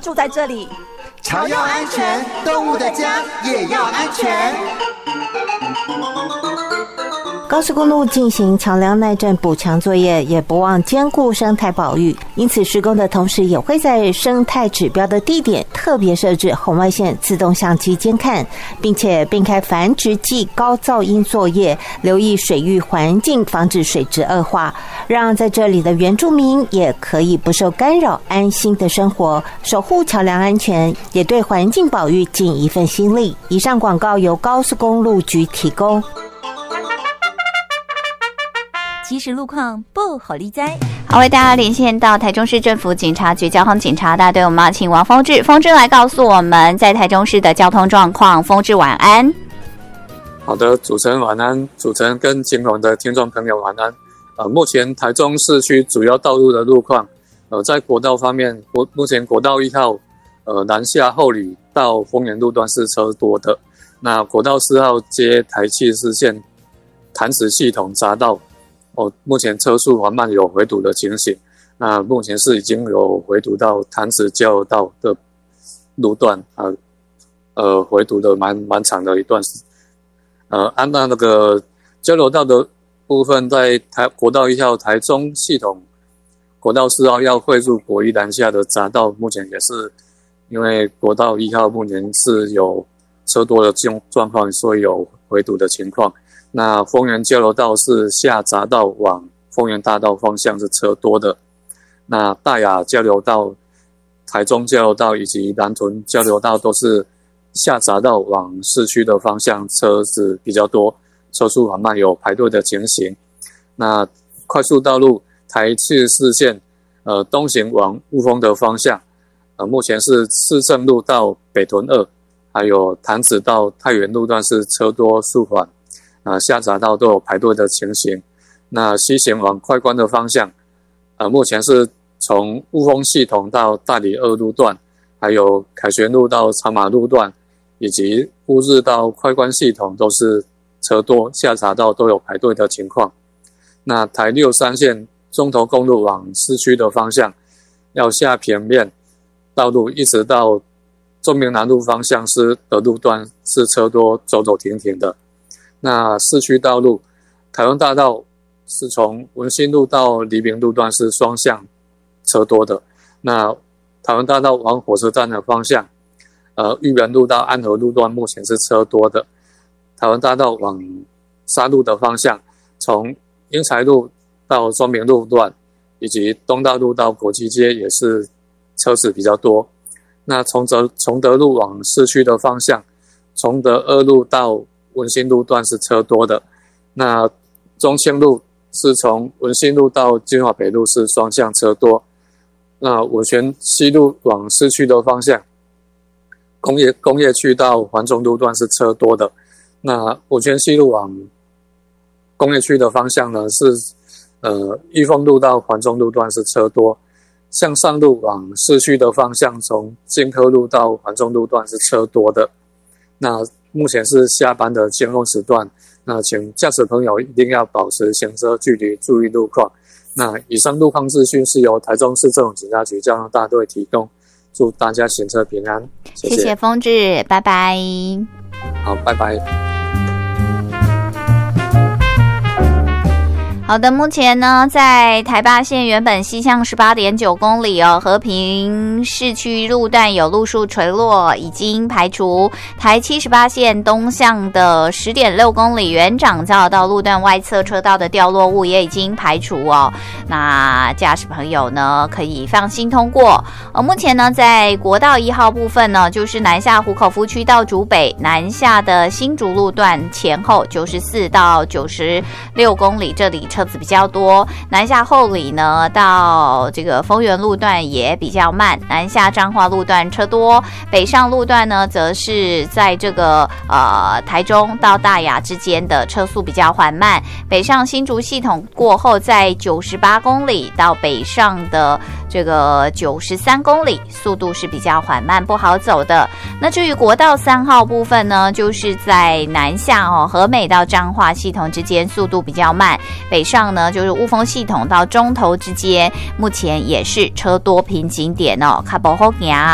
住在这里。 巢要安全，动物的家也要安全。 高速公路进行桥梁耐震补强作业，也不忘兼顾生态保育，因此施工的同时也会在生态指标的地点特别设置红外线自动相机监看，并且并开繁殖季高噪音作业，留意水域环境，防止水质恶化，让在这里的原住民也可以不受干扰，安心的生活，守护桥梁安全，也对环境保育尽一份心力。以上广告由高速公路局提供。 即时路况不好理灾。 好，为大家连线到台中市政府警察局交通警察大队，我们要请王峰志来告诉我们在台中市的交通状况。峰志晚安。 好的，主持人晚安，主持人跟金融的听众朋友晚安。目前台中市区主要道路的路况，在国道方面，目前国道1号，南下后里到丰原路段是车多的。那国道4号接台74线潭子系统匝道。目前车速缓慢，有回堵的情形。那目前是已经有回堵到潭子交流道的路段，回堵的蛮长的一段时间。按照那个交流道的部分，在国道1号台中系统，国道4号要汇入国一南下的匝道，目前也是因为国道1号目前是有车多的状况，所以有回堵的情况。那丰原交流道是下匝道往丰原大道方向是车多的，那大雅交流道、台中交流道以及南屯交流道都是下匝道往市区的方向车子比较多，车速缓慢，有排队的情形。那快速道路台74线东行往雾峰的方向，目前是市政路到北屯2，还有潭子到太原路段是车多速缓。下匝道都有排队的情形。那西行往快关的方向，目前是从雾峰系统到大里2路段，还有凯旋路到长马路段，以及乌日到快关系统都是车多，下匝道都有排队的情况。那台63线中投公路往市区的方向，要下平面道路一直到中明南路方向的路段是车多，走走停停的。那市区道路，台湾大道是从文心路到黎明路段是双向车多的。那台湾大道往火车站的方向，裕园路到安和路段目前是车多的。台湾大道往沙路的方向，从英才路到中明路段，以及东大路到国际街也是车子比较多。那崇德路往市区的方向，崇德2路到文心路段是车多的。那中清路是从文心路到金华北路是双向车多。那文泉西路往市区的方向，工业区到环中路段是车多的。那文泉西路往工业区的方向呢，是裕丰路到环中路段是车多。向上路往市区的方向，从金科路到环中路段是车多的。那目前是下班的尖峰时段，那请驾驶朋友一定要保持行车距离，注意路况。那以上路况资讯是由台中市政府警察局交通大队提供，祝大家行车平安。谢谢峰志，拜拜。 好，拜拜。 好的，目前呢，在台八线原本西向 18.9 公里和平市区路段有路树垂落，已经排除。台78线东向的 10.6 公里原长交流道路段外侧车道的掉落物也已经排除那驾驶朋友呢，可以放心通过。目前呢，在国道1号部分呢，就是南下湖口夫区到竹北，南下的新竹路段前后94到96公里，这里车子比较多。南下后里呢，到这个丰原路段也比较慢，南下彰化路段车多。北上路段呢，则是在这个台中到大雅之间的车速比较缓慢。北上新竹系统过后，在98公里到北上的这个93公里，速度是比较缓慢，不好走的。那至于国道3号部分呢，就是在南下和美到彰化系统之间速度比较慢，北上呢就是雾峰系统到中投之间，目前也是车多瓶颈点较不好行。